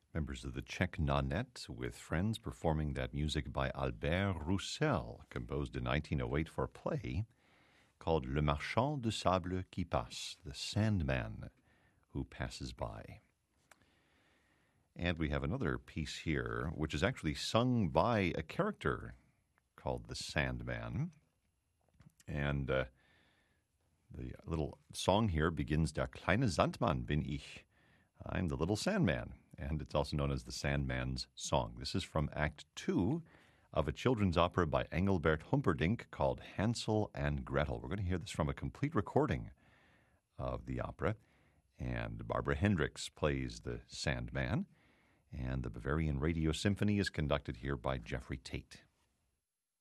Members of the Czech Nonet with friends performing that music by Albert Roussel, composed in 1908 for a play called Le Marchand de Sable qui passe, the Sandman who passes by. And we have another piece here, which is actually sung by a character called the Sandman. And the little song here begins, Der kleine Sandmann bin ich. I'm the little Sandman. And it's also known as the Sandman's Song. This is from Act 2 of a children's opera by Engelbert Humperdinck called Hansel and Gretel. We're going to hear this from a complete recording of the opera. And Barbara Hendricks plays the Sandman. And the Bavarian Radio Symphony is conducted here by Jeffrey Tate.